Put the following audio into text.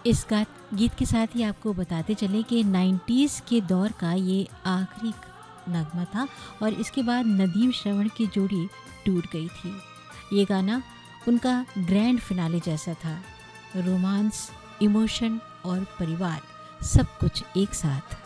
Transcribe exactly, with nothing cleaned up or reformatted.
इस गात गीत के साथ ही आपको बताते चले कि नाइंटीज़ के दौर का ये आखिरी नगमा था और इसके बाद नदीम श्रवण की जोड़ी टूट गई थी। ये गाना उनका ग्रैंड फिनाले जैसा था। रोमांस, इमोशन और परिवार सब कुछ एक साथ।